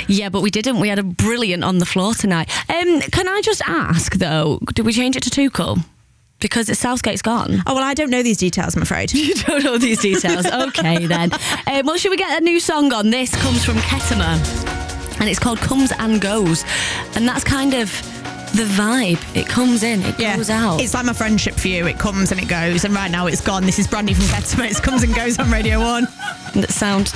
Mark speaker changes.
Speaker 1: Yeah, but we didn't. We had a brilliant on the floor tonight. Can I just ask, though, did we change it to Tuchel? Because Southgate's gone.
Speaker 2: Oh, well, I don't know these details, I'm afraid.
Speaker 1: You don't know these details. Okay, then. Well, should we get a new song on? This comes from Ketama, and it's called Comes and Goes. And that's kind of the vibe. It comes in, it goes out.
Speaker 2: It's like my friendship for you. It comes and it goes. And right now it's gone. This is brand new from Ketama. It comes and goes on Radio 1.
Speaker 1: That sound